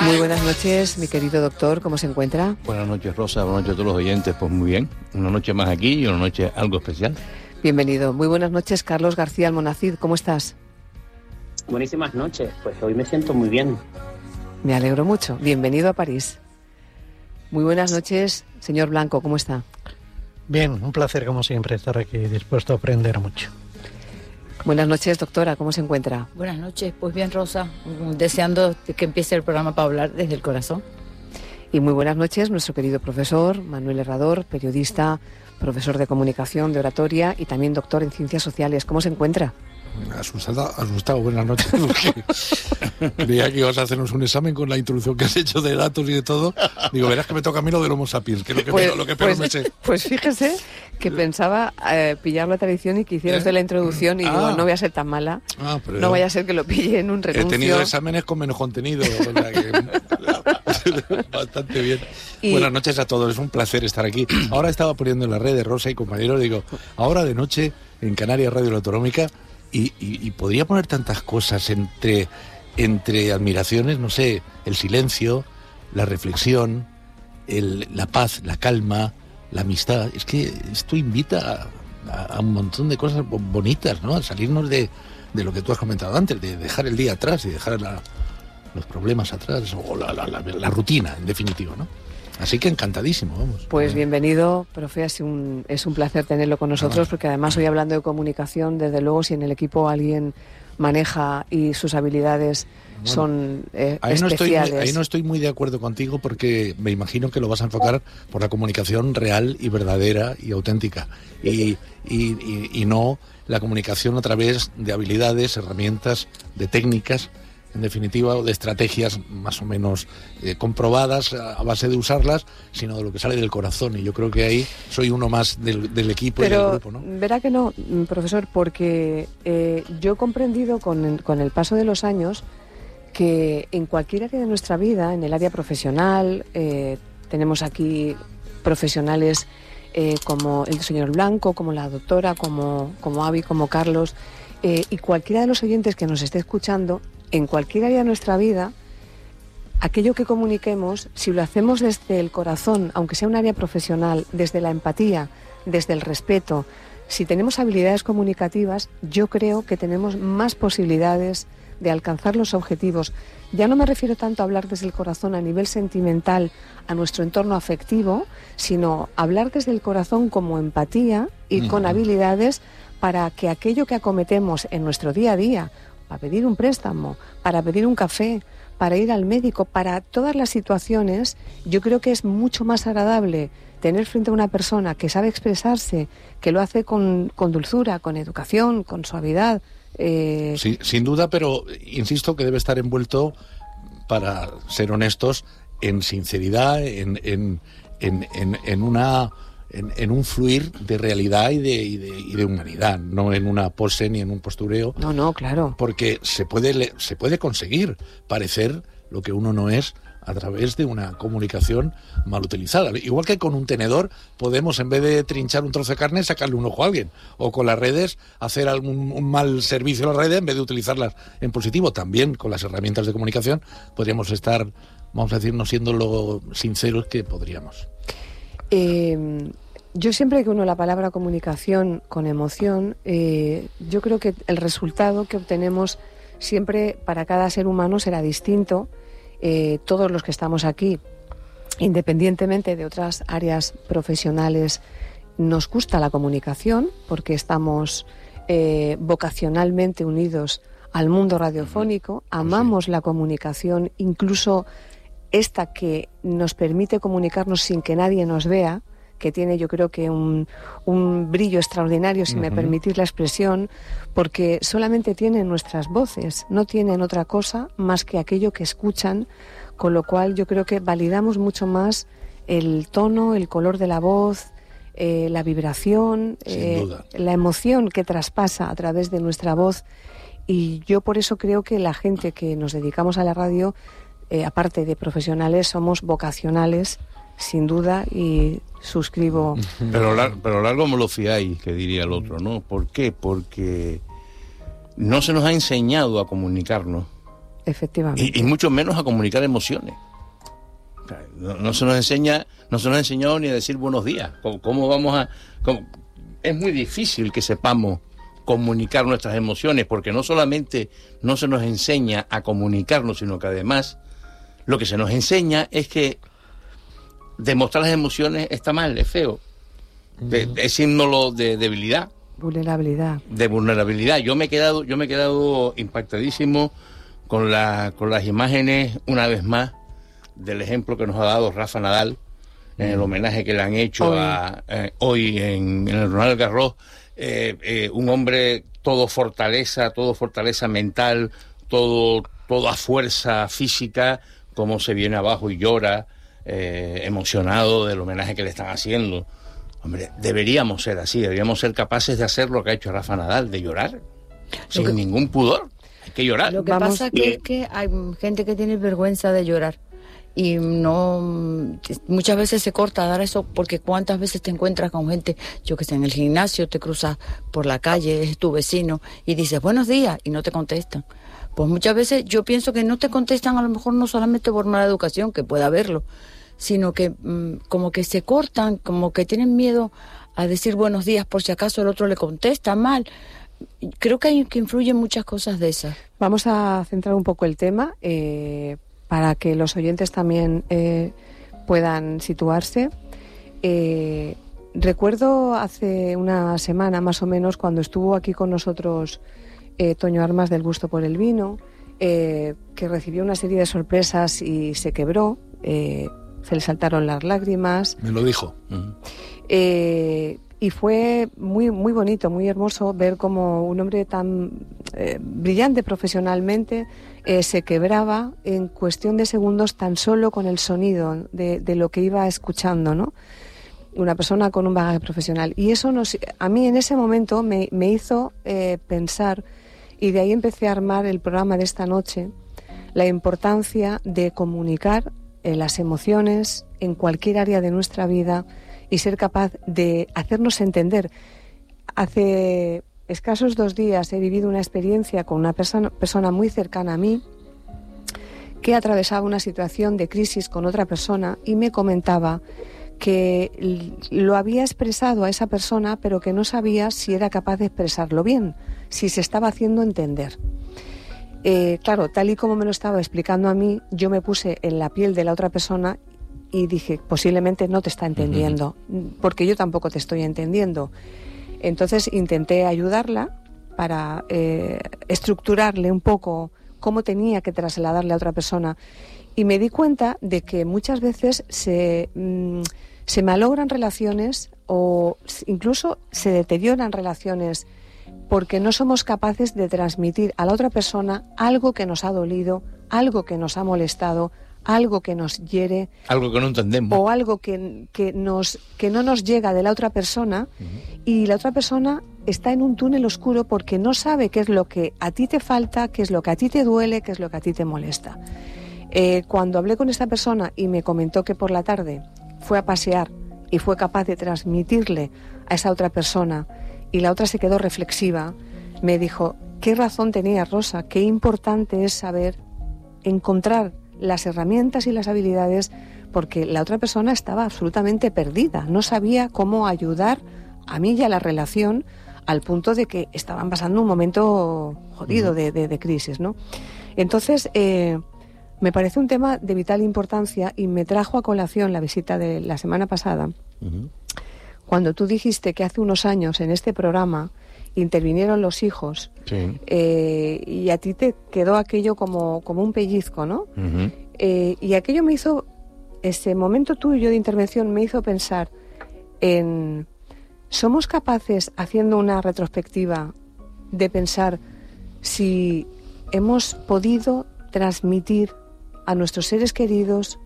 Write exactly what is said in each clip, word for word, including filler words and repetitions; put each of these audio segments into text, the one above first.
Muy buenas noches, mi querido doctor, ¿cómo se encuentra? Buenas noches, Rosa, buenas noches a todos los oyentes, pues muy bien, una noche más aquí y una noche algo especial. Bienvenido. Muy buenas noches, Carlos García Almonacid, ¿cómo estás? Buenísimas noches, pues hoy me siento muy bien. Me alegro mucho, bienvenido a París. Muy buenas noches, señor Blanco, ¿cómo está? Bien, un placer como siempre estar aquí, dispuesto a aprender mucho. Buenas noches, doctora, ¿cómo se encuentra? Buenas noches, pues bien, Rosa, deseando que empiece el programa para hablar desde el corazón. Y muy buenas noches, nuestro querido profesor Manuel Herrador, periodista, profesor de comunicación, de oratoria y también doctor en ciencias sociales. ¿Cómo se encuentra? Asustado, asustado, buenas noches. Creía que ibas a hacernos un examen con la introducción que has hecho de datos y de todo. Digo, verás que me toca a mí lo del Homo sapiens, que es lo que, pues, me, lo que peor pues, me sé. Pues fíjese que pensaba eh, pillar la tradición y que hiciera usted ¿Eh? la introducción y ah. digo, no voy a ser tan mala, ah, pero no vaya a ser que lo pille en un renuncio. He tenido exámenes con menos contenido, o sea que bastante bien. Y... Buenas noches a todos, es un placer estar aquí. Ahora estaba poniendo en las redes, Rosa y compañeros, digo, ahora de noche en Canarias Radio Autonómica. Y, y, y podría poner tantas cosas entre, entre admiraciones, no sé, el silencio, la reflexión, el, la paz, la calma, la amistad. Es que esto invita a, a, a un montón de cosas bonitas, ¿no? A salirnos de, de lo que tú has comentado antes, de dejar el día atrás y dejar la, los problemas atrás, o la, la, la, la rutina, en definitiva, ¿no? Así que encantadísimo, vamos. Pues bienvenido, profe, es un, es un placer tenerlo con nosotros, porque además hoy hablando de comunicación, desde luego si en el equipo alguien maneja y sus habilidades bueno, son eh, ahí no especiales. Estoy muy, ahí no estoy muy de acuerdo contigo, porque me imagino que lo vas a enfocar por la comunicación real y verdadera y auténtica, y, y, y, y no la comunicación a través de habilidades, herramientas, de técnicas, en definitiva, de estrategias más o menos eh, comprobadas a base de usarlas, sino de lo que sale del corazón. Y yo creo que ahí soy uno más del, del equipo Pero y del grupo, ¿no? Verá que no, profesor, porque eh, yo he comprendido con, con el paso de los años que en cualquier área de nuestra vida, en el área profesional, eh, tenemos aquí profesionales eh, como el señor Blanco, como la doctora, como, como Avi, como Carlos, eh, y cualquiera de los oyentes que nos esté escuchando, en cualquier área de nuestra vida, aquello que comuniquemos, si lo hacemos desde el corazón, aunque sea un área profesional, desde la empatía, desde el respeto, si tenemos habilidades comunicativas, yo creo que tenemos más posibilidades de alcanzar los objetivos. Ya no me refiero tanto a hablar desde el corazón a nivel sentimental, a nuestro entorno afectivo, sino hablar desde el corazón como empatía y uh-huh. con habilidades para que aquello que acometemos en nuestro día a día, para pedir un préstamo, para pedir un café, para ir al médico, para todas las situaciones, yo creo que es mucho más agradable tener frente a una persona que sabe expresarse, que lo hace con, con dulzura, con educación, con suavidad. Eh... Sí, sin duda, pero insisto que debe estar envuelto, para ser honestos, en sinceridad, en, en, en, en, en una... En, en un fluir de realidad y de, y, de, y de humanidad, no en una pose ni en un postureo. No, no, claro. Porque se puede, se puede conseguir parecer lo que uno no es a través de una comunicación mal utilizada. Igual que con un tenedor podemos, en vez de trinchar un trozo de carne, sacarle un ojo a alguien. O con las redes, hacer algún un mal servicio a las redes en vez de utilizarlas en positivo. También con las herramientas de comunicación podríamos estar, vamos a decir, no siendo lo sinceros que podríamos. Eh... Yo siempre que uno la palabra comunicación con emoción, eh, yo creo que el resultado que obtenemos siempre para cada ser humano será distinto. Eh, todos los que estamos aquí, independientemente de otras áreas profesionales, nos gusta la comunicación porque estamos eh, vocacionalmente unidos al mundo radiofónico, amamos la comunicación, incluso esta que nos permite comunicarnos sin que nadie nos vea, que tiene yo creo que un, un brillo extraordinario, si uh-huh. me permitís la expresión, porque solamente tienen nuestras voces, no tienen otra cosa más que aquello que escuchan, con lo cual yo creo que validamos mucho más el tono, el color de la voz, eh, la vibración, eh, la emoción que traspasa a través de nuestra voz, y yo por eso creo que la gente que nos dedicamos a la radio, eh, aparte de profesionales, somos vocacionales, sin duda, y suscribo. Pero, lar- pero largo me lo fiáis, que diría el otro, ¿no? ¿Por qué? Porque no se nos ha enseñado a comunicarnos Efectivamente. Y, y mucho menos a comunicar emociones. O sea, no, no se nos enseña, no se nos ha enseñado ni a decir buenos días. ¿Cómo, cómo vamos a...? Cómo? Es muy difícil que sepamos comunicar nuestras emociones, porque no solamente no se nos enseña a comunicarnos, sino que además lo que se nos enseña es que demostrar las emociones está mal, es feo. De, es símbolo de debilidad. Vulnerabilidad. De vulnerabilidad. Yo me he quedado, yo me he quedado impactadísimo con la, con las imágenes, una vez más, del ejemplo que nos ha dado Rafa Nadal en el homenaje que le han hecho hoy, a, eh, hoy en, en el Roland Garros. Eh, eh, un hombre todo fortaleza, todo fortaleza mental, todo, toda fuerza física, como se viene abajo y llora, eh, emocionado del homenaje que le están haciendo. Hombre, deberíamos ser así, deberíamos ser capaces de hacer lo que ha hecho Rafa Nadal, de llorar, lo sin que, ningún pudor. Hay que llorar. Lo que Vamos. pasa que es que hay gente que tiene vergüenza de llorar. Y no, muchas veces se corta dar eso, porque cuántas veces te encuentras con gente, yo que sé, en el gimnasio, te cruzas por la calle, es tu vecino, y dices buenos días, y no te contestan. Pues muchas veces yo pienso que no te contestan, a lo mejor no solamente por mala educación, que puede haberlo, sino que mmm, como que se cortan, como que tienen miedo a decir buenos días por si acaso el otro le contesta mal. Creo que hay que influyen muchas cosas de esas. Vamos a centrar un poco el tema, eh... para que los oyentes también eh, puedan situarse. Eh, recuerdo hace una semana más o menos, cuando estuvo aquí con nosotros eh, Toño Armas del Gusto por el Vino, eh, que recibió una serie de sorpresas y se quebró, eh, se le saltaron las lágrimas. Me lo dijo. Uh-huh. Eh, y fue muy, muy bonito, muy hermoso ver cómo un hombre tan eh, brillante profesionalmente eh, se quebraba en cuestión de segundos tan solo con el sonido de, de lo que iba escuchando, ¿no? Una persona con un bagaje profesional. Y eso nos, a mí en ese momento me, me hizo eh, pensar, y de ahí empecé a armar el programa de esta noche, la importancia de comunicar eh, las emociones en cualquier área de nuestra vida y ser capaz de hacernos entender. Hace escasos dos días he vivido una experiencia con una persona, persona muy cercana a mí, que atravesaba una situación de crisis con otra persona y me comentaba que lo había expresado a esa persona, pero que no sabía si era capaz de expresarlo bien, si se estaba haciendo entender. Eh, claro, tal y como me lo estaba explicando a mí, yo me puse en la piel de la otra persona y dije, posiblemente no te está entendiendo, uh-huh. porque yo tampoco te estoy entendiendo. Entonces intenté ayudarla para eh, estructurarle un poco cómo tenía que trasladarle a otra persona. Y me di cuenta de que muchas veces se, mmm, se malogran relaciones o incluso se deterioran relaciones porque no somos capaces de transmitir a la otra persona algo que nos ha dolido, algo que nos ha molestado, algo que nos hiere, algo que no entendemos, o algo que, que, nos, que no nos llega de la otra persona, uh-huh. y la otra persona está en un túnel oscuro porque no sabe qué es lo que a ti te falta, qué es lo que a ti te duele, qué es lo que a ti te molesta. Eh, cuando hablé con esta persona y me comentó que por la tarde fue a pasear y fue capaz de transmitirle a esa otra persona y la otra se quedó reflexiva, me dijo, qué razón tenía Rosa, qué importante es saber encontrar las herramientas y las habilidades, porque la otra persona estaba absolutamente perdida, no sabía cómo ayudar a mí y a la relación, al punto de que estaban pasando un momento jodido de, de, de crisis, ¿no? Entonces, eh, me parece un tema de vital importancia y me trajo a colación la visita de la semana pasada, uh-huh. cuando tú dijiste que hace unos años en este programa intervinieron los hijos, sí. eh, y a ti te quedó aquello como, como un pellizco, ¿no? Uh-huh. Eh, y aquello me hizo, ese momento tuyo de intervención me hizo pensar en, ¿somos capaces, haciendo una retrospectiva, de pensar si hemos podido transmitir a nuestros seres queridos,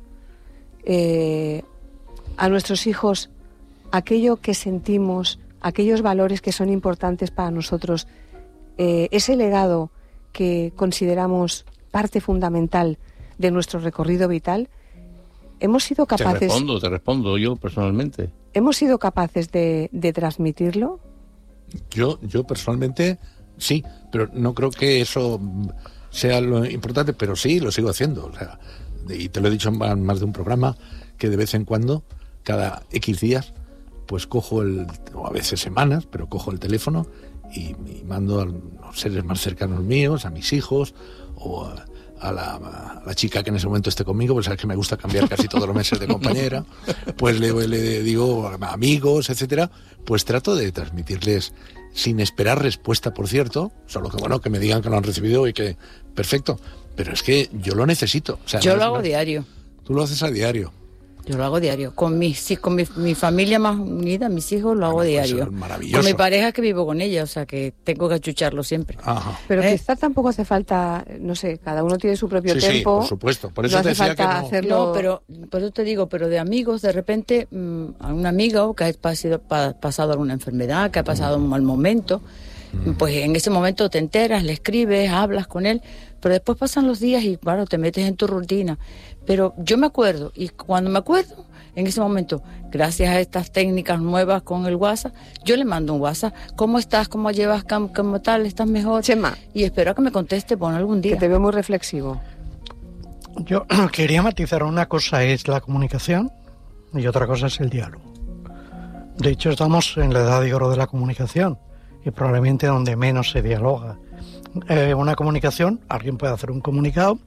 eh, a nuestros hijos, aquello que sentimos, aquellos valores que son importantes para nosotros, eh, ese legado que consideramos parte fundamental de nuestro recorrido vital? ¿Hemos sido capaces... Te respondo, te respondo yo personalmente. ¿Hemos sido capaces de, de transmitirlo? Yo, yo personalmente sí, pero no creo que eso sea lo importante, pero sí, lo sigo haciendo. O sea, y te lo he dicho en más de un programa, que de vez en cuando, cada X días, pues cojo el, o a veces semanas, pero cojo el teléfono y, y mando a los seres más cercanos míos, a mis hijos, o a, a, la, a la chica que en ese momento esté conmigo, pues sabes que me gusta cambiar casi todos los meses de compañera, pues le, le digo a amigos, etcétera, pues trato de transmitirles sin esperar respuesta, por cierto, solo que bueno, que me digan que lo han recibido y que perfecto, pero es que yo lo necesito. O sea, yo no, lo hago no, diario. Tú lo haces a diario. Yo lo hago diario. Con mi, sí, con mi, mi familia más unida, mis hijos, lo hago Bueno, pues diario. es maravilloso. Con mi pareja, que vivo con ella, o sea que tengo que achucharlo siempre. Ajá. Pero ¿Eh? quizá tampoco hace falta, no sé, cada uno tiene su propio Sí, tiempo. sí, por supuesto. Por eso no te hace decía que falta no. hacerlo. No, pero por eso te digo, pero de amigos, de repente, mmm, a un amigo que ha pasado, pa, pasado alguna enfermedad, que ha pasado un mal momento, mm. pues en ese momento te enteras, le escribes, hablas con él, pero después pasan los días y claro, te metes en tu rutina. Pero yo me acuerdo, y cuando me acuerdo, en ese momento, gracias a estas técnicas nuevas con el WhatsApp, yo le mando un WhatsApp. ¿Cómo estás? ¿Cómo llevas? ¿Cómo tal? ¿Estás mejor? Chema. Y espero a que me conteste, bueno, algún día. Que te veo muy reflexivo. Yo quería matizar, una cosa es la comunicación y otra cosa es el diálogo. De hecho, estamos en la edad de oro de la comunicación y probablemente donde menos se dialoga. Eh, una comunicación, alguien puede hacer un comunicado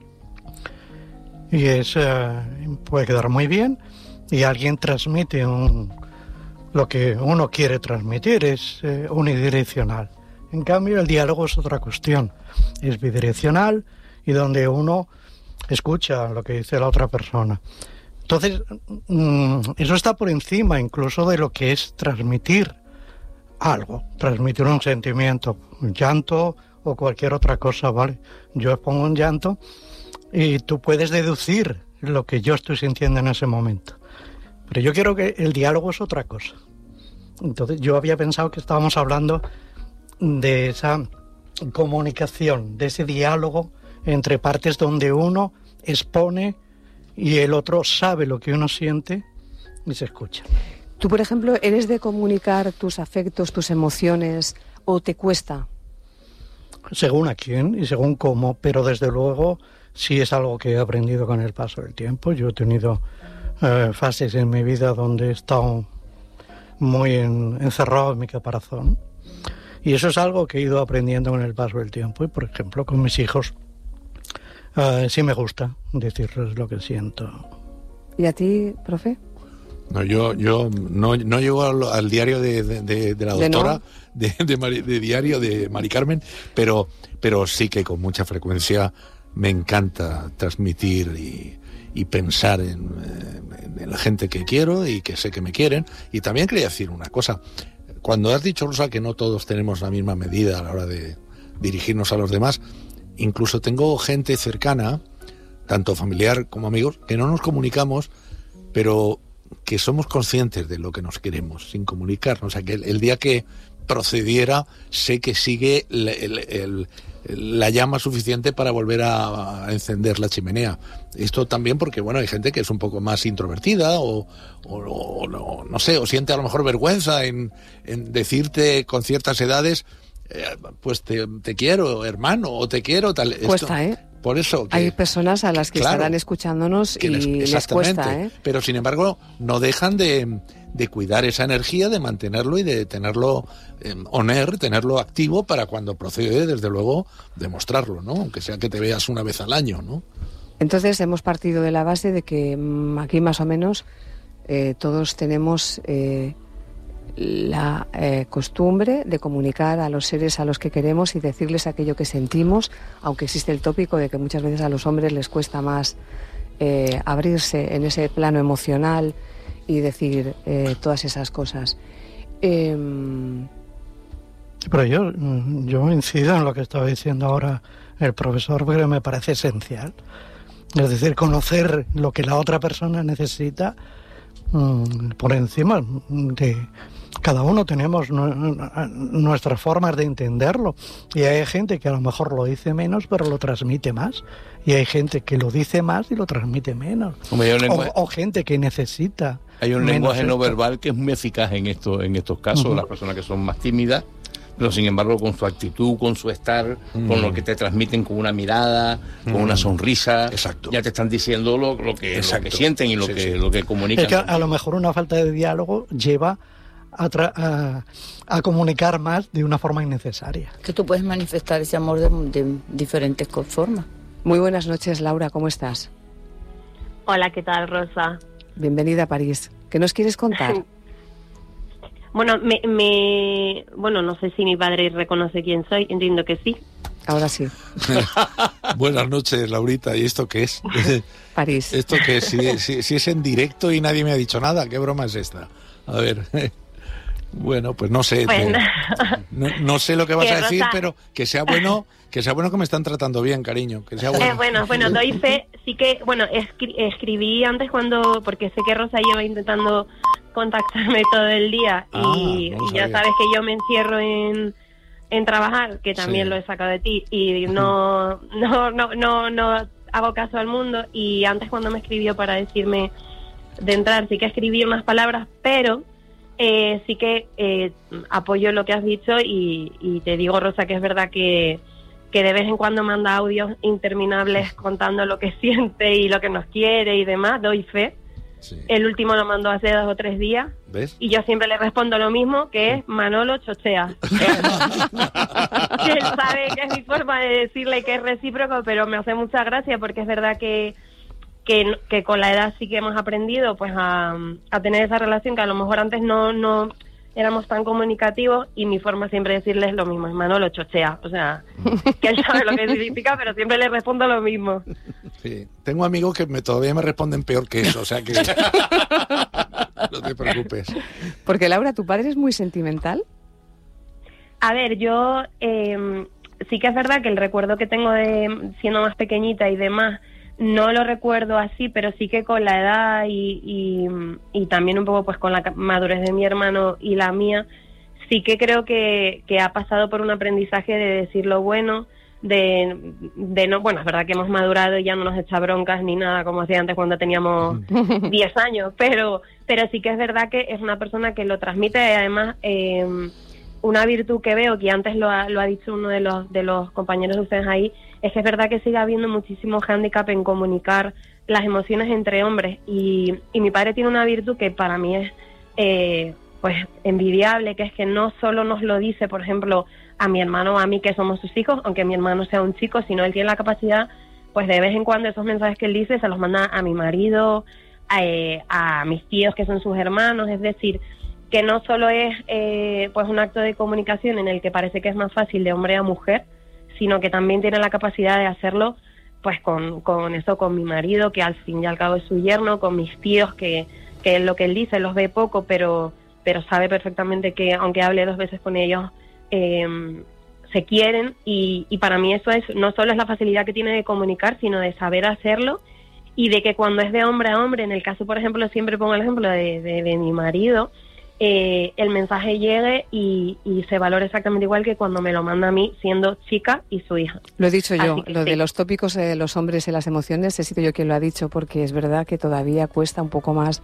y es eh, puede quedar muy bien, y alguien transmite un, lo que uno quiere transmitir, es eh, unidireccional. En cambio, el diálogo es otra cuestión, es bidireccional y donde uno escucha lo que dice la otra persona. Entonces, mmm, eso está por encima incluso de lo que es transmitir algo, transmitir un sentimiento, un llanto o cualquier otra cosa, ¿vale? Yo expongo un llanto y tú puedes deducir lo que yo estoy sintiendo en ese momento. Pero yo quiero que el diálogo es otra cosa. Entonces yo había pensado que estábamos hablando de esa comunicación, de ese diálogo entre partes donde uno expone y el otro sabe lo que uno siente y se escucha. Tú, por ejemplo, ¿eres de comunicar tus afectos, tus emociones, o te cuesta? Según a quién y según cómo, pero desde luego sí es algo que he aprendido con el paso del tiempo. Yo he tenido eh, fases en mi vida donde he estado muy en, encerrado en mi caparazón, y eso es algo que he ido aprendiendo con el paso del tiempo. Y por ejemplo, con mis hijos eh, sí me gusta decirles lo que siento. ¿Y a ti, profe? No, yo, yo no, no llego al, al diario de, de, de, de la doctora, de, no? de, de, Mari, de diario de Mari Carmen, pero, pero sí que con mucha frecuencia me encanta transmitir y, y pensar en, en, en la gente que quiero y que sé que me quieren. Y también quería decir una cosa. Cuando has dicho, Rosa, que no todos tenemos la misma medida a la hora de dirigirnos a los demás, incluso tengo gente cercana, tanto familiar como amigos, que no nos comunicamos, pero que somos conscientes de lo que nos queremos, sin comunicarnos. O sea, que el, el día que procediera, sé que sigue el, el, el, la llama suficiente para volver a, a encender la chimenea. Esto también porque, bueno, hay gente que es un poco más introvertida o, o, o no, no sé, o siente a lo mejor vergüenza en, en decirte con ciertas edades, eh, pues te, te quiero, hermano, o te quiero, tal. Cuesta, Esto, ¿eh? Por eso que, hay personas a las que claro, estarán escuchándonos y les, les cuesta, ¿eh? Pero sin embargo no dejan de, de cuidar esa energía, de mantenerlo y de tenerlo eh, on-air, tenerlo activo para cuando procede, desde luego, demostrarlo, ¿no? Aunque sea que te veas una vez al año, ¿no? Entonces hemos partido de la base de que mmm, aquí más o menos eh, todos tenemos eh, la eh, costumbre de comunicar a los seres a los que queremos y decirles aquello que sentimos, aunque existe el tópico de que muchas veces a los hombres les cuesta más eh, abrirse en ese plano emocional y decir eh, todas esas cosas. Eh... Pero yo, yo incido en lo que estaba diciendo ahora el profesor, porque me parece esencial. Es decir, conocer lo que la otra persona necesita mmm, por encima de... Cada uno tenemos nuestras formas de entenderlo, y hay gente que a lo mejor lo dice menos pero lo transmite más, y hay gente que lo dice más y lo transmite menos. Hombre, lenguaje... o, o gente que necesita hay un lenguaje no esto. verbal que es muy eficaz en esto, en estos casos. Uh-huh. Las personas que son más tímidas pero sin embargo con su actitud, con su estar, mm. con lo que te transmiten con una mirada, mm. con una sonrisa, exacto. ya te están diciendo lo, lo, que, lo que sienten y lo, sí, que, sí. lo que comunican. Es que a lo mejor una falta de diálogo lleva a, tra- a, a comunicar más de una forma innecesaria. Que tú puedes manifestar ese amor de, de diferentes formas. Muy buenas noches, Laura, ¿cómo estás? Hola, ¿qué tal, Rosa? Bienvenida a París. ¿Qué nos quieres contar? Bueno, me, me, bueno, no sé si mi padre reconoce quién soy, entiendo que sí. Ahora sí. Buenas noches, Laurita. ¿Y esto qué es? París. ¿Esto qué es? Si, si, si es en directo y nadie me ha dicho nada, ¿qué broma es esta? A ver... Bueno, pues no sé, bueno. te, no, no sé lo que vas que a decir, Rosa... pero que sea bueno, que sea bueno que me están tratando bien, cariño, que sea bueno. Eh, bueno, bueno, doy fe, sí que, bueno, escri- escribí antes cuando, porque sé que Rosa lleva intentando contactarme todo el día ah, y, no y ya sabes que yo me encierro en, en trabajar, que también sí. lo he sacado de ti y no, no, no, no, no hago caso al mundo, y antes cuando me escribió para decirme de entrar, sí que escribí unas palabras, pero Eh, sí que eh, apoyo lo que has dicho y, y te digo, Rosa, que es verdad que, que de vez en cuando manda audios interminables contando lo que siente y lo que nos quiere y demás, doy fe. Sí. El último lo mandó hace dos o tres días. ¿Ves? Y yo siempre le respondo lo mismo, que es Manolo chochea. Que él sabe que es mi forma de decirle que es recíproco, pero me hace mucha gracia porque es verdad que Que, que con la edad sí que hemos aprendido pues a, a tener esa relación que a lo mejor antes no, no éramos tan comunicativos, y mi forma siempre de decirle es lo mismo, es Manolo chochea, o sea, que él sabe lo que significa, pero siempre le respondo lo mismo. Sí, tengo amigos que me, todavía me responden peor que eso, o sea que no te preocupes. Porque Laura, ¿tu padre es muy sentimental? A ver, yo eh, sí que es verdad que el recuerdo que tengo de siendo más pequeñita y demás, no lo recuerdo así, pero sí que con la edad y, y, y también un poco pues con la madurez de mi hermano y la mía, sí que creo que, que ha pasado por un aprendizaje de decir lo bueno, de, de no, bueno, es verdad que hemos madurado y ya no nos echa broncas ni nada como hacía antes cuando teníamos diez años, pero, pero sí que es verdad que es una persona que lo transmite, y además eh, una virtud que veo, que antes lo ha, lo ha dicho uno de los, de los compañeros de ustedes ahí, es que es verdad que sigue habiendo muchísimo hándicap en comunicar las emociones entre hombres, y, y mi padre tiene una virtud que para mí es eh, pues envidiable, que es que no solo nos lo dice, por ejemplo, a mi hermano o a mí, que somos sus hijos, aunque mi hermano sea un chico, sino él tiene la capacidad, pues de vez en cuando esos mensajes que él dice se los manda a mi marido, a, eh, a mis tíos que son sus hermanos, es decir, que no solo es eh, pues un acto de comunicación en el que parece que es más fácil de hombre a mujer, sino que también tiene la capacidad de hacerlo pues con, con eso, con mi marido, que al fin y al cabo es su yerno, con mis tíos, que, que lo que él dice los ve poco, pero, pero sabe perfectamente que aunque hable dos veces con ellos, eh, se quieren, y, y para mí eso es no solo es la facilidad que tiene de comunicar, sino de saber hacerlo, y de que cuando es de hombre a hombre, en el caso, por ejemplo, siempre pongo el ejemplo de, de, de mi marido, Eh, el mensaje llegue y, y se valora exactamente igual que cuando me lo manda a mí siendo chica y su hija. Lo he dicho yo, que lo sí. de los tópicos de los hombres y las emociones, he sido yo quien lo ha dicho, porque es verdad que todavía cuesta un poco más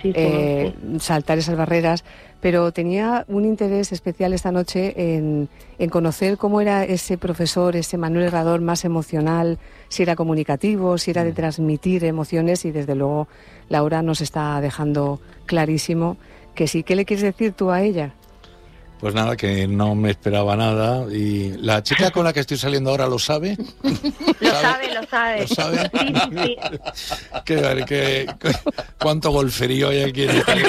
eh, sí. saltar esas barreras, pero tenía un interés especial esta noche en, en conocer cómo era ese profesor, ese Manuel Herrador más emocional, si era comunicativo, si era de transmitir emociones, y desde luego Laura nos está dejando clarísimo que sí. ¿Qué le quieres decir tú a ella? Pues nada, que no me esperaba nada, y la chica con la que estoy saliendo ahora lo sabe. Lo sabe, lo sabe. ¿Lo sabe? Sí, sí. Qué, qué, cuánto golferío hay aquí en este...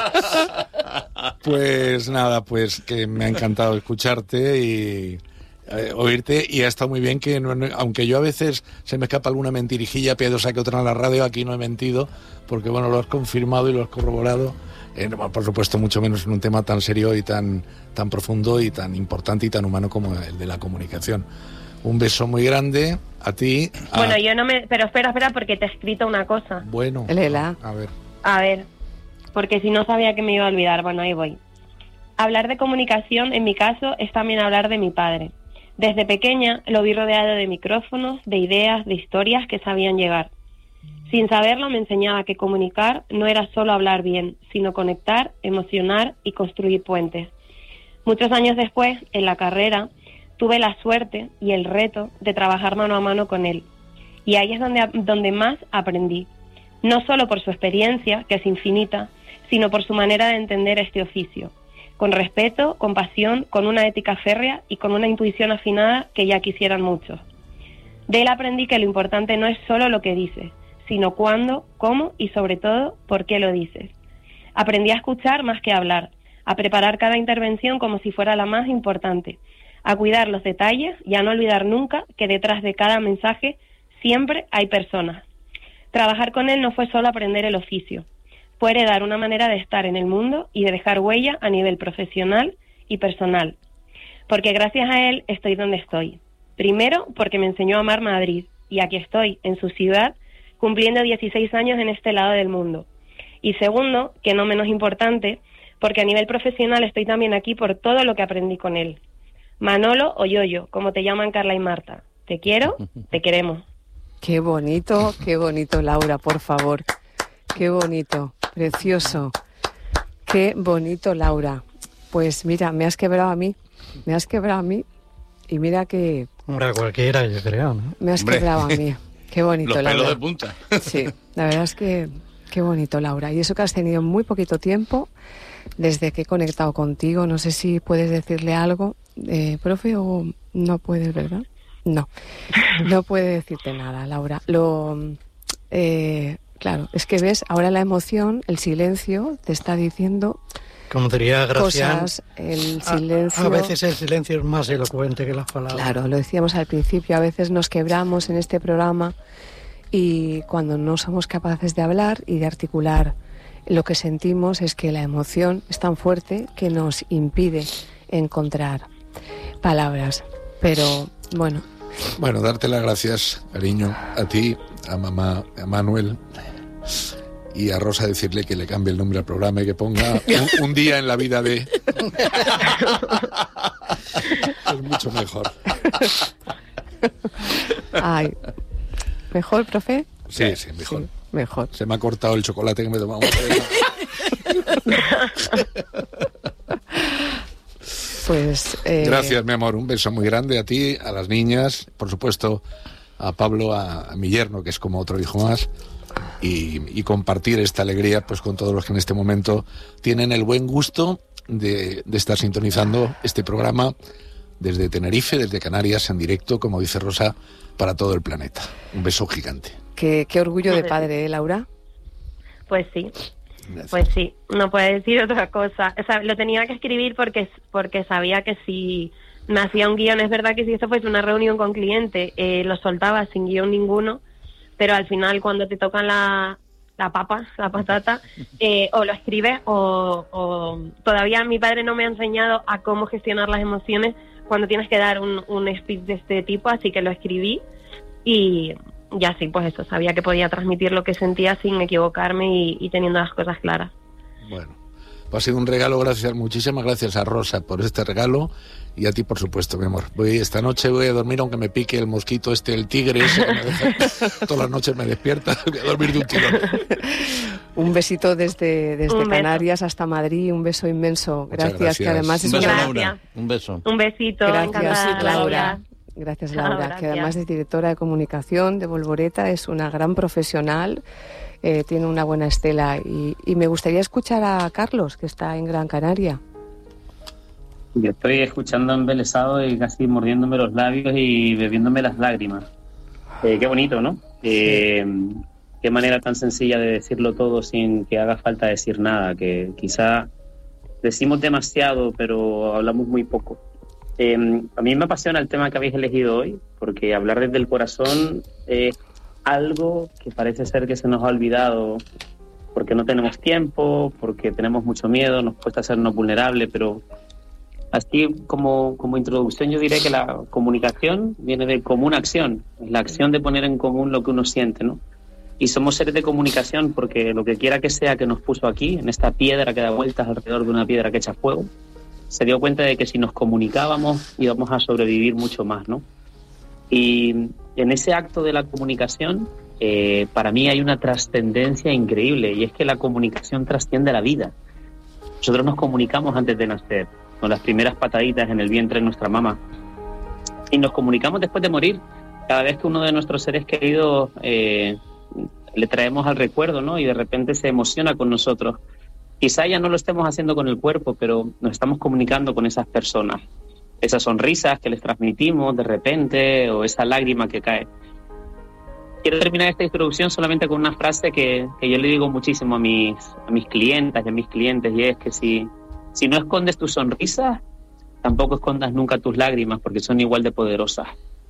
Pues nada, pues que me ha encantado escucharte y eh, oírte, y ha estado muy bien que, no, aunque yo a veces se me escapa alguna mentirijilla piadosa que otra en la radio, aquí no he mentido, porque bueno, lo has confirmado y lo has corroborado. Eh, por supuesto, mucho menos en un tema tan serio y tan, tan profundo y tan importante y tan humano como el de la comunicación. Un beso muy grande a ti. A... Bueno, yo no me... Pero espera, espera, porque te he escrito una cosa. Bueno. Lela. A ver. A ver, porque si no sabía que me iba a olvidar. Bueno, ahí voy. Hablar de comunicación, en mi caso, es también hablar de mi padre. Desde pequeña lo vi rodeado de micrófonos, de ideas, de historias que sabían llegar. Sin saberlo me enseñaba que comunicar no era solo hablar bien, sino conectar, emocionar y construir puentes. Muchos años después, en la carrera, tuve la suerte y el reto de trabajar mano a mano con él. Y ahí es donde, donde más aprendí. No solo por su experiencia, que es infinita, sino por su manera de entender este oficio. Con respeto, con pasión, con una ética férrea y con una intuición afinada que ya quisieran muchos. De él aprendí que lo importante no es solo lo que dices, sino cuándo, cómo y sobre todo, por qué lo dices. Aprendí a escuchar más que a hablar, a preparar cada intervención como si fuera la más importante, a cuidar los detalles y a no olvidar nunca que detrás de cada mensaje siempre hay personas. Trabajar con él no fue solo aprender el oficio, fue heredar una manera de estar en el mundo y de dejar huella a nivel profesional y personal. Porque gracias a él estoy donde estoy. Primero, porque me enseñó a amar Madrid, y aquí estoy, en su ciudad, cumpliendo dieciséis años en este lado del mundo. Y segundo, que no menos importante, porque a nivel profesional estoy también aquí por todo lo que aprendí con él. Manolo o Yoyo, como te llaman Carla y Marta. Te quiero, te queremos. Qué bonito, qué bonito, Laura, por favor. Qué bonito, precioso. Qué bonito, Laura. Pues mira, me has quebrado a mí, me has quebrado a mí y mira que... Hombre, cualquiera, yo creo, ¿no? Me has Hombre. quebrado a mí. Qué bonito, Los Laura. pelos de punta. Sí, la verdad es que qué bonito, Laura. Y eso que has tenido muy poquito tiempo desde que he conectado contigo. No sé si puedes decirle algo, eh, profe, o no puedes, ¿verdad? No, no puede decirte nada, Laura. Lo, eh, claro, es que ves, ahora la emoción, el silencio, te está diciendo... Como diría Gracián, cosas, el silencio... A, a veces el silencio es más elocuente que las palabras. Claro, lo decíamos al principio, a veces nos quebramos en este programa y cuando no somos capaces de hablar y de articular lo que sentimos es que la emoción es tan fuerte que nos impide encontrar palabras. Pero, bueno... Bueno, darte las gracias, cariño, a ti, a mamá, a Manuel... Y a Rosa decirle que le cambie el nombre al programa y que ponga un, un día en la vida de... Es mucho mejor. Ay, ¿mejor, profe? Sí, sí, mejor. Sí, mejor. Se me ha cortado el chocolate que me tomaba. Pues... Eh... Gracias, mi amor. Un beso muy grande a ti, a las niñas, por supuesto, a Pablo, a, a mi yerno, que es como otro hijo más. Y, y compartir esta alegría pues con todos los que en este momento tienen el buen gusto de, de estar sintonizando este programa desde Tenerife, desde Canarias, en directo, como dice Rosa, para todo el planeta. Un beso gigante. Qué, qué orgullo de padre, ¿eh, Laura? Pues sí, Gracias. pues sí, no puede decir otra cosa. O sea, lo tenía que escribir porque, porque sabía que si me hacía un guión, es verdad que si esto fuese una reunión con cliente, eh, lo soltaba sin guión ninguno. Pero al final cuando te tocan la, la papa, la patata, eh, o lo escribes o, o todavía mi padre no me ha enseñado a cómo gestionar las emociones cuando tienes que dar un, un speech de este tipo, así que lo escribí y ya sí, pues eso, sabía que podía transmitir lo que sentía sin equivocarme y, y teniendo las cosas claras. Bueno, pues ha sido un regalo, gracias, muchísimas gracias a Rosa por este regalo. Y a ti, por supuesto, mi amor. Voy esta noche voy a dormir aunque me pique el mosquito este, el tigre ese que me deja todas las noches me despierta. Voy a dormir de un tirón. Un besito desde, desde Canarias hasta Madrid, un beso inmenso. Gracias, gracias. Que además es un beso, una... Laura. Un beso. Un besito. Gracias, Laura. Gracias, Laura, Gracias. que además es directora de comunicación de Volvoreta, es una gran profesional, eh, tiene una buena estela. Y, y me gustaría escuchar a Carlos, que está en Gran Canaria. Yo estoy escuchando embelesado y casi mordiéndome los labios y bebiéndome las lágrimas. Eh, qué bonito, ¿no? Eh, qué manera tan sencilla de decirlo todo sin que haga falta decir nada, que quizá decimos demasiado pero hablamos muy poco. Eh, a mí me apasiona el tema que habéis elegido hoy, porque hablar desde el corazón es algo que parece ser que se nos ha olvidado porque no tenemos tiempo, porque tenemos mucho miedo, nos cuesta hacernos vulnerables, pero... Así como, como introducción yo diré que la comunicación viene de común acción, es la acción de poner en común lo que uno siente, ¿no? Y somos seres de comunicación porque lo que quiera que sea que nos puso aquí, en esta piedra que da vueltas alrededor de una piedra que echa fuego, se dio cuenta de que si nos comunicábamos íbamos a sobrevivir mucho más, ¿no? Y en ese acto de la comunicación, eh, para mí hay una trascendencia increíble y es que la comunicación trasciende la vida. Nosotros nos comunicamos antes de nacer. con las primeras pataditas en el vientre de nuestra mamá. Y nos comunicamos después de morir. Cada vez que uno de nuestros seres queridos eh, le traemos al recuerdo, ¿no? Y de repente se emociona con nosotros. Quizá ya no lo estemos haciendo con el cuerpo, pero nos estamos comunicando con esas personas. Esas sonrisas que les transmitimos de repente, o esa lágrima que cae. Quiero terminar esta introducción solamente con una frase que, que yo le digo muchísimo a mis, a mis clientas y a mis clientes, y es que si, si no escondes tus sonrisas, tampoco escondas nunca tus lágrimas, porque son igual de poderosas.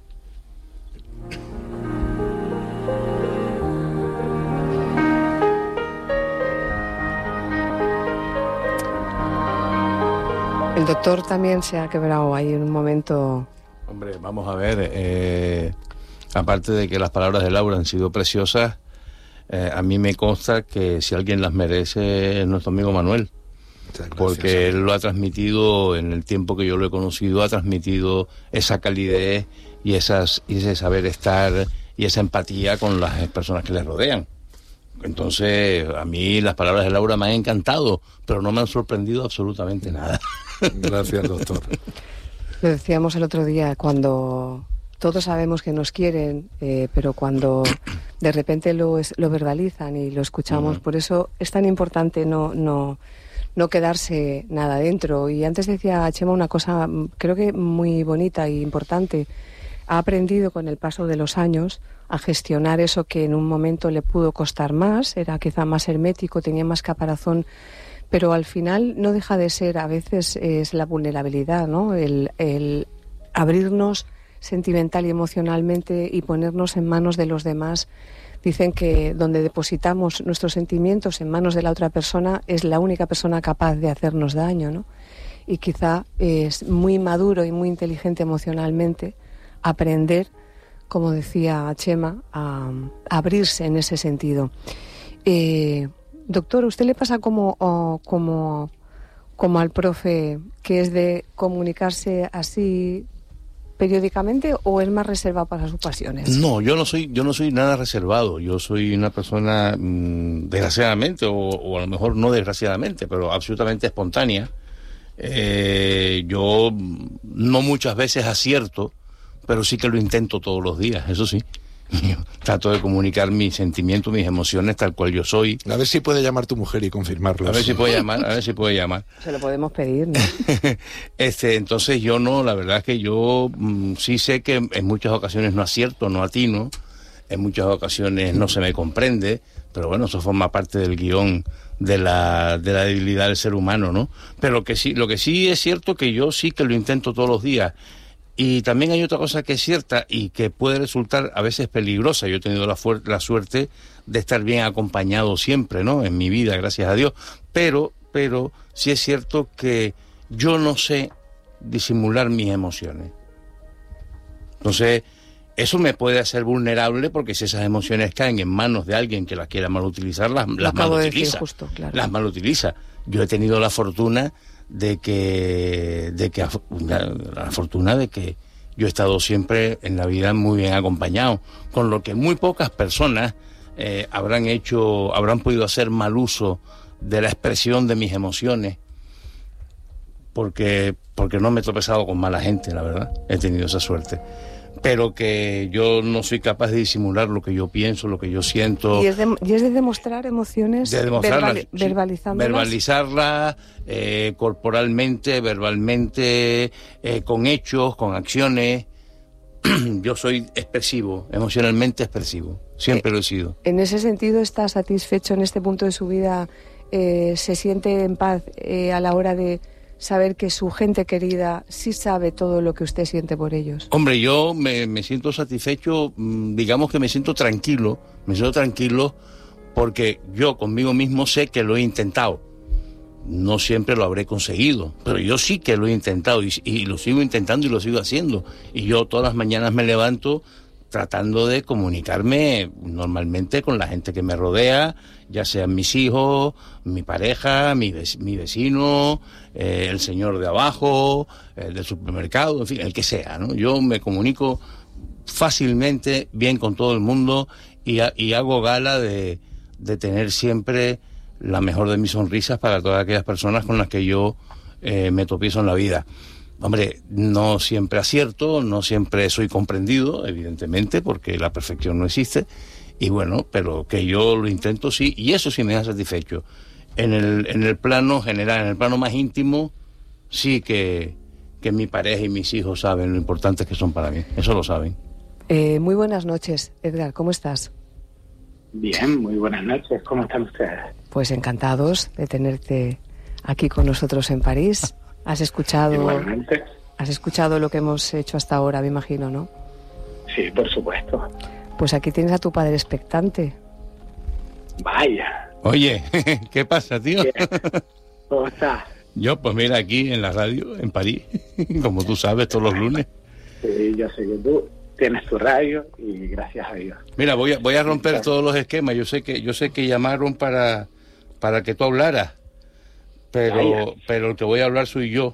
El doctor también se ha quebrado ahí en un momento. Hombre, vamos a ver, eh, aparte de que las palabras de Laura han sido preciosas, eh, a mí me consta que si alguien las merece es nuestro amigo Manuel. Gracias, porque él lo ha transmitido en el tiempo que yo lo he conocido, ha transmitido esa calidez y, esas, y ese saber estar y esa empatía con las personas que le rodean. Entonces, a mí las palabras de Laura me han encantado, pero no me han sorprendido absolutamente nada. Gracias, doctor. Lo decíamos el otro día, cuando todos sabemos que nos quieren, eh, pero cuando de repente lo, es, lo verbalizan y lo escuchamos, uh-huh. Por eso es tan importante no, no, no quedarse nada dentro. Y antes decía Chema una cosa, creo que muy bonita e importante. Ha aprendido con el paso de los años a gestionar eso que en un momento le pudo costar más, era quizá más hermético, tenía más caparazón, pero al final no deja de ser, a veces es la vulnerabilidad, ¿no? El, el abrirnos sentimental y emocionalmente y ponernos en manos de los demás. Dicen que donde depositamos nuestros sentimientos en manos de la otra persona es la única persona capaz de hacernos daño, ¿no? Y quizá es muy maduro y muy inteligente emocionalmente aprender, como decía Chema, a, a abrirse en ese sentido. Eh, doctor, ¿usted le pasa como, o, como, como al profe, que es de comunicarse así periódicamente, o es más reservado para sus pasiones? No, yo no soy, yo no soy nada reservado. Yo soy una persona, mmm, desgraciadamente, o, o a lo mejor no desgraciadamente, pero absolutamente espontánea. Eh, yo no muchas veces acierto, pero sí que lo intento todos los días, eso sí. Yo trato de comunicar mis sentimientos, mis emociones, tal cual yo soy. A ver si puede llamar tu mujer y confirmarlo. A ver si puede llamar, a ver si puede llamar. Se lo podemos pedir, ¿no? este, entonces yo no, la verdad es que yo mmm, sí sé que en muchas ocasiones no acierto, no atino, en muchas ocasiones no se me comprende, pero bueno, eso forma parte del guión de la, de la debilidad del ser humano, ¿no? Pero lo que sí, lo que sí es cierto que yo sí que lo intento todos los días. Y también hay otra cosa que es cierta y que puede resultar a veces peligrosa. Yo he tenido la, fu- la suerte de estar bien acompañado siempre, ¿no? En mi vida, gracias a Dios. Pero, pero sí es cierto que yo no sé disimular mis emociones. Entonces, eso me puede hacer vulnerable porque si esas emociones caen en manos de alguien que las quiera mal utilizar, las, las mal utiliza. Justo, claro. Las mal utiliza. Yo he tenido la fortuna de que, de que la, la fortuna de que yo he estado siempre en la vida muy bien acompañado, con lo que muy pocas personas eh, habrán hecho, habrán podido hacer mal uso de la expresión de mis emociones, porque, porque no me he tropezado con mala gente, la verdad, he tenido esa suerte. Pero que yo no soy capaz de disimular lo que yo pienso, lo que yo siento. Y es de, y es de demostrar emociones, de demostrarlas, verbal, verbalizándolas. Verbalizarlas eh, corporalmente, verbalmente, eh, con hechos, con acciones. Yo soy expresivo, emocionalmente expresivo. Siempre eh, lo he sido. En ese sentido, ¿está satisfecho en este punto de su vida? Eh, ¿Se siente en paz eh, a la hora de saber que su gente querida sí sabe todo lo que usted siente por ellos? Hombre, yo me, me siento satisfecho, digamos que me siento tranquilo, me siento tranquilo porque yo conmigo mismo sé que lo he intentado. No siempre lo habré conseguido, pero yo sí que lo he intentado y, y lo sigo intentando y lo sigo haciendo. Y yo todas las mañanas me levanto tratando de comunicarme normalmente con la gente que me rodea, ya sean mis hijos, mi pareja, mi, mi vecino, eh, el señor de abajo, el del supermercado, en fin, el que sea, ¿no? Yo me comunico fácilmente, bien con todo el mundo y, y hago gala de, de tener siempre la mejor de mis sonrisas para todas aquellas personas con las que yo eh, me tropiezo en la vida. Hombre, no siempre acierto, no siempre soy comprendido, evidentemente, porque la perfección no existe, y bueno, pero que yo lo intento sí, y eso sí me da satisfecho. En el, en el plano general, en el plano más íntimo, sí que, que mi pareja y mis hijos saben lo importantes que son para mí, eso lo saben. Eh, muy buenas noches, Edgar, ¿cómo estás? Bien, muy buenas noches, ¿cómo están ustedes? Pues encantados de tenerte aquí con nosotros en París. Has escuchado, Igualmente. Has escuchado lo que hemos hecho hasta ahora, me imagino, ¿no? Sí, por supuesto. Pues aquí tienes a tu padre expectante. Vaya. Oye, ¿qué pasa, tío? Bien. ¿Cómo estás? Yo, pues mira, aquí en la radio, en París, como tú sabes, todos los lunes. Sí, yo sé que tú tienes tu radio y gracias a Dios. Mira, voy a, voy a romper sí, todos los esquemas. Yo sé que yo sé que llamaron para, para que tú hablaras, pero Vaya. pero el que voy a hablar soy yo.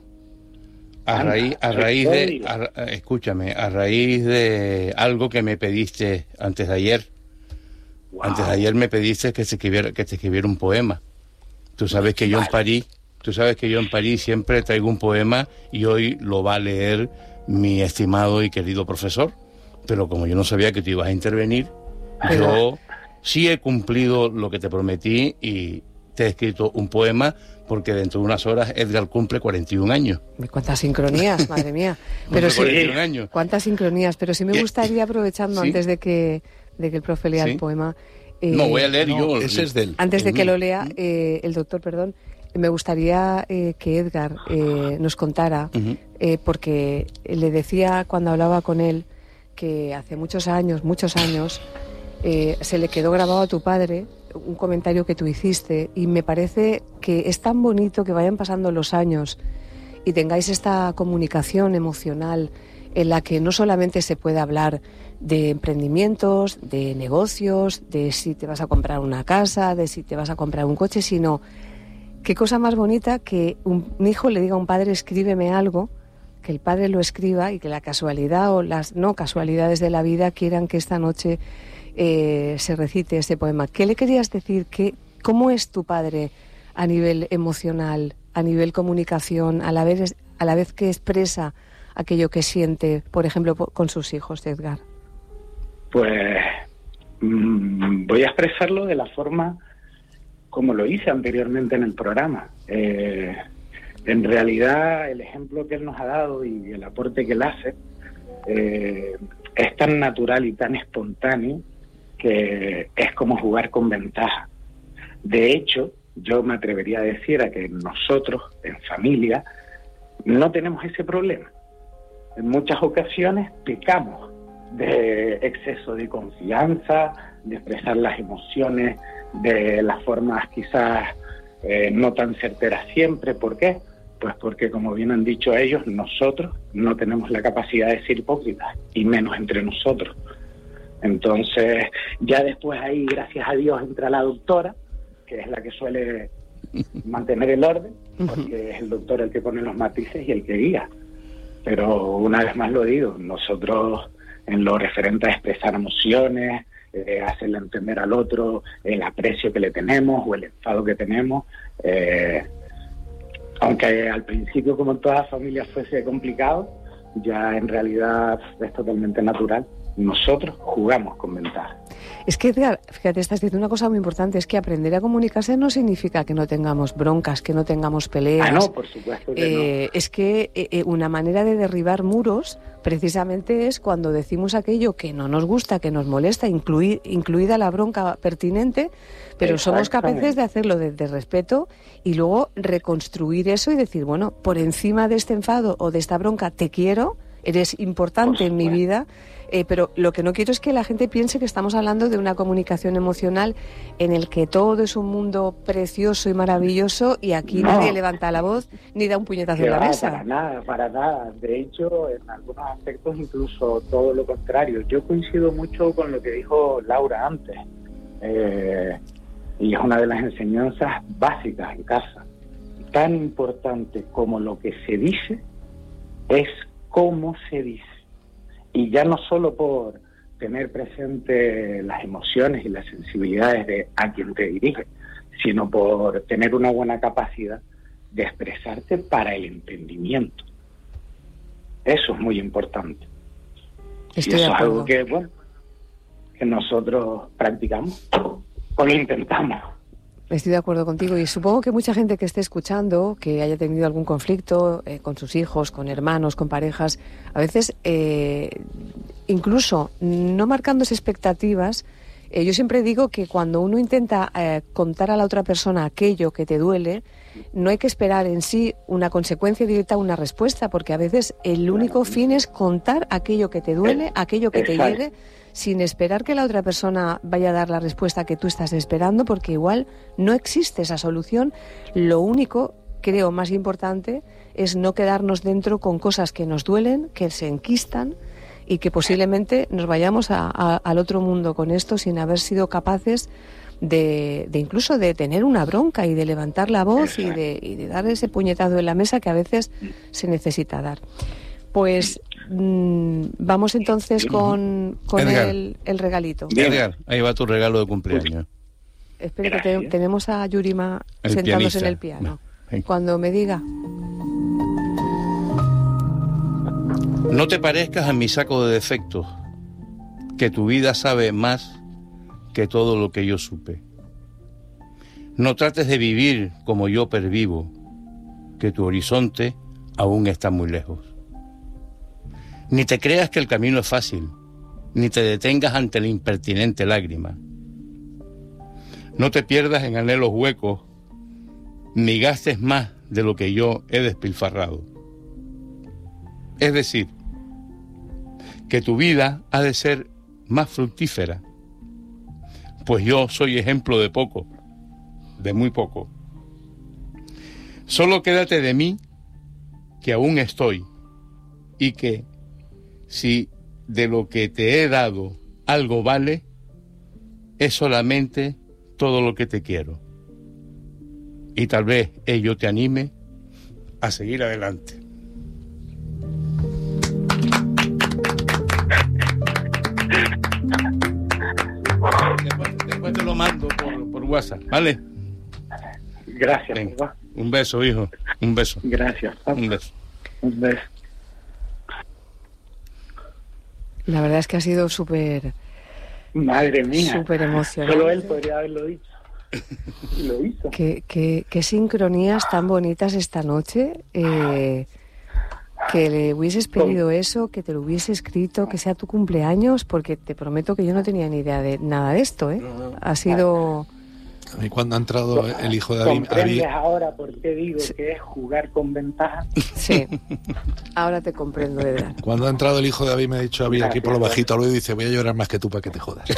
A Anda, raíz, a raíz de, a, escúchame, a raíz de algo que me pediste antes de ayer. Wow. Antes de ayer me pediste que te escribiera, que te escribiera un poema. Tú sabes que yo vale. en París, tú sabes que yo en París siempre traigo un poema y hoy lo va a leer mi estimado y querido profesor. Pero como yo no sabía que tú ibas a intervenir, yo sí he cumplido lo que te prometí y te he escrito un poema, porque dentro de unas horas Edgar cumple cuarenta y un años. ¿Cuántas sincronías, madre mía? Pero sí, cuarenta y un años. ¿Cuántas sincronías? Pero sí me gustaría, aprovechando ¿Sí? antes de que, de que el profe lea ¿Sí? el poema... Eh, no, voy a leer no, yo. Ese es del... Antes de que lo lea eh, el doctor, perdón, me gustaría eh, que Edgar eh, nos contara, uh-huh. eh, porque le decía cuando hablaba con él, que hace muchos años, muchos años, eh, se le quedó grabado a tu padre un comentario que tú hiciste, y me parece que es tan bonito que vayan pasando los años y tengáis esta comunicación emocional en la que no solamente se puede hablar de emprendimientos, de negocios, de si te vas a comprar una casa, de si te vas a comprar un coche, sino qué cosa más bonita que un hijo le diga a un padre, escríbeme algo, que el padre lo escriba y que la casualidad o las no casualidades de la vida quieran que esta noche eh, se recite este poema. ¿Qué le querías decir? ¿Qué, ¿Cómo es tu padre a nivel emocional, a nivel comunicación, a la vez, a la vez que expresa aquello que siente, por ejemplo, con sus hijos, Edgar? Pues mmm, voy a expresarlo de la forma como lo hice anteriormente en el programa. Eh, En realidad, el ejemplo que él nos ha dado y el aporte que él hace eh, es tan natural y tan espontáneo que es como jugar con ventaja. De hecho, yo me atrevería a decir a que nosotros, en familia, no tenemos ese problema. En muchas ocasiones pecamos de exceso de confianza, de expresar las emociones de las formas quizás eh, no tan certeras siempre. ¿Por qué? Pues porque, como bien han dicho ellos, nosotros no tenemos la capacidad de ser hipócritas, y menos entre nosotros. Entonces, ya después ahí, gracias a Dios, entra la doctora, que es la que suele mantener el orden, porque es el doctor el que pone los matices y el que guía. Pero una vez más lo digo, nosotros en lo referente a expresar emociones, eh, hacerle entender al otro el aprecio que le tenemos o el enfado que tenemos, eh, aunque al principio, como en todas familias, fuese complicado, ya en realidad es totalmente natural. Nosotros jugamos con ventaja. Es que, Edgar, fíjate, estás diciendo una cosa muy importante, es que aprender a comunicarse no significa que no tengamos broncas, que no tengamos peleas. Ah, no, por supuesto que eh, no. Es que eh, una manera de derribar muros precisamente es cuando decimos aquello que no nos gusta, que nos molesta, incluir, incluida la bronca pertinente, pero somos capaces de hacerlo desde respeto y luego reconstruir eso y decir, bueno, por encima de este enfado o de esta bronca te quiero, eres importante en mi vida, eh, pero lo que no quiero es que la gente piense que estamos hablando de una comunicación emocional en el que todo es un mundo precioso y maravilloso y aquí no. nadie levanta la voz ni da un puñetazo en la va, mesa. Para nada, para nada. De hecho, en algunos aspectos incluso todo lo contrario. Yo coincido mucho con lo que dijo Laura antes. Eh, y es una de las enseñanzas básicas en casa. Tan importante como lo que se dice es cómo se dice. Y ya no solo por tener presente las emociones y las sensibilidades de a quien te dirige, sino por tener una buena capacidad de expresarte para el entendimiento. Eso es muy importante. Estoy y eso de es algo acuerdo. que, bueno, que nosotros practicamos o lo intentamos. Estoy de acuerdo contigo y supongo que mucha gente que esté escuchando, que haya tenido algún conflicto eh, con sus hijos, con hermanos, con parejas, a veces eh, incluso no marcándose expectativas, eh, yo siempre digo que cuando uno intenta eh, contar a la otra persona aquello que te duele, no hay que esperar en sí una consecuencia directa, una respuesta, porque a veces el único fin es contar aquello que te duele, aquello que te Exacto. hiere, sin esperar que la otra persona vaya a dar la respuesta que tú estás esperando, porque igual no existe esa solución. Lo único, creo, más importante es no quedarnos dentro con cosas que nos duelen, que se enquistan y que posiblemente nos vayamos a, a, al otro mundo con esto sin haber sido capaces de, de incluso de tener una bronca y de levantar la voz y de, y de dar ese puñetazo en la mesa que a veces se necesita dar. Pues mmm, vamos entonces con, con el, el regalito. Edgar, ahí va tu regalo de cumpleaños. Espera, que te, tenemos a Yurima El sentándose pianista. en el piano. Ven. Cuando me diga. No te parezcas a mi saco de defectos, que tu vida sabe más que todo lo que yo supe. No trates de vivir como yo pervivo, que tu horizonte aún está muy lejos. Ni te creas que el camino es fácil, ni te detengas ante la impertinente lágrima. No te pierdas en anhelos huecos, ni gastes más de lo que yo he despilfarrado. Es decir, que tu vida ha de ser más fructífera, pues yo soy ejemplo de poco, de muy poco. Solo quédate de mí, que aún estoy, y que, si de lo que te he dado algo vale, es solamente todo lo que te quiero. Y tal vez ello te anime a seguir adelante. Después, después te lo mando por, por WhatsApp, ¿vale? Gracias, Venga. papá. Un beso, hijo. Un beso. Gracias, papá. Un beso. Un beso. La verdad es que ha sido súper Madre mía. súper emocionante. Solo él podría haberlo dicho. Y lo hizo. Qué, qué, qué sincronías tan bonitas esta noche. Eh, que le hubieses pedido eso, que te lo hubiese escrito, que sea tu cumpleaños, porque te prometo que yo no tenía ni idea de nada de esto, ¿eh? Ha sido... A mí cuando ha entrado el hijo de David... ¿Comprendes David- ahora por qué digo que es jugar con ventaja? Sí, ahora te comprendo, Edgar. Cuando ha entrado el hijo de David me ha dicho David aquí por lo bajito al oído y dice, voy a llorar más que tú para que te jodas.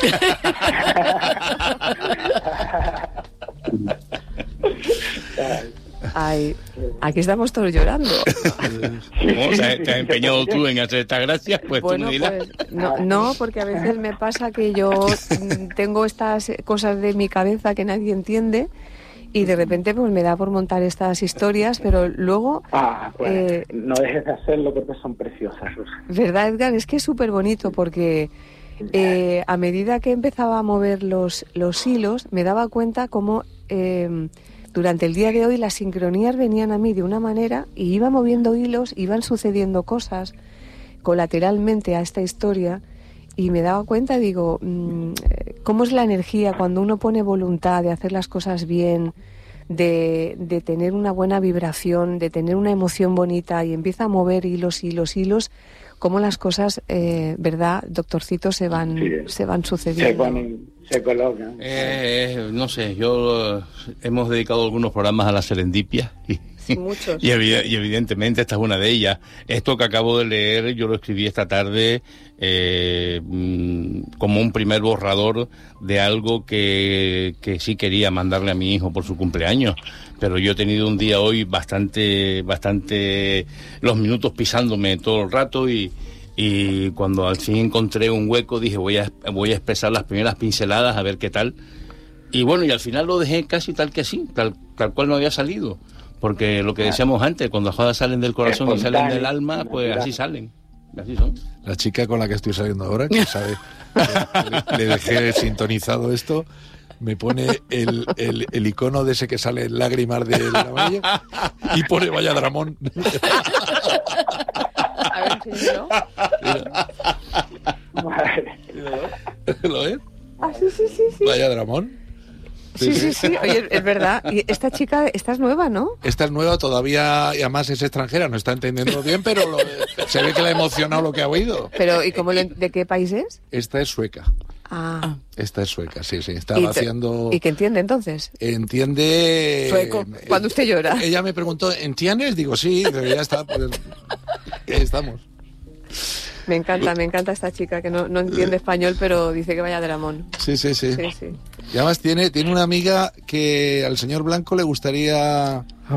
Ay, aquí estamos todos llorando. ¿Cómo te, te has empeñado tú en hacer estas gracias? Pues Bueno, tú me dirás. pues no, no, porque a veces me pasa que yo mm, tengo estas cosas de mi cabeza que nadie entiende y de repente pues me da por montar estas historias, pero luego, Ah, pues eh, no dejes de hacerlo porque son preciosas, Rosa. ¿verdad, Edgar? Es que es súper bonito porque eh, a medida que empezaba a mover los, los hilos, me daba cuenta cómo eh, durante el día de hoy las sincronías venían a mí de una manera y iba moviendo hilos, iban sucediendo cosas colateralmente a esta historia y me daba cuenta, digo, mmm, cómo es la energía cuando uno pone voluntad de hacer las cosas bien, de, de tener una buena vibración, de tener una emoción bonita y empieza a mover hilos, hilos, hilos, cómo las cosas, eh, ¿verdad, doctorcito, se van, Sí. se van Se sucediendo? ponen, se colocan. Eh, no sé, yo eh, hemos dedicado algunos programas a la serendipia y, Sí, muchos. y, evi- y evidentemente esta es una de ellas. Esto que acabo de leer yo lo escribí esta tarde eh, mm, como un primer borrador de algo que, que sí quería mandarle a mi hijo por su cumpleaños. Pero yo he tenido un día hoy bastante, bastante, los minutos pisándome todo el rato y, y cuando al fin encontré un hueco dije voy a, voy a expresar las primeras pinceladas a ver qué tal. Y bueno, y al final lo dejé casi tal que así, tal, tal cual no había salido. Porque lo que decíamos antes, cuando las cosas salen del corazón y salen del alma, pues así salen. Así son. La chica con la que estoy saliendo ahora, que sabe, le, le dejé sintonizado esto, me pone el, el, el icono de ese que sale en lágrimas de la malla y pone vaya dramón. A ver, enséñalo. ¿Lo ves? Ah, sí, sí, sí, sí. Vaya dramón. Sí, sí, sí. Oye, es verdad. Y esta chica, esta es nueva, ¿no? Esta es nueva, todavía, y además es extranjera, no está entendiendo bien, pero lo, se ve que le ha emocionado lo que ha oído. Pero, ¿y cómo le, de qué país es? Esta es sueca. Ah. Esta es sueca, sí, sí. Estaba ¿Y te, haciendo... ¿Y qué entiende entonces? Entiende... Sueco, cuando usted llora. Ella me preguntó, ¿entiendes? Digo, sí, pero ya está, pues, ahí estamos. Me encanta, me encanta esta chica que no, no entiende español, pero dice que vaya dramón. Sí, sí, sí. Sí, sí. Y además tiene, tiene una amiga que al señor Blanco le gustaría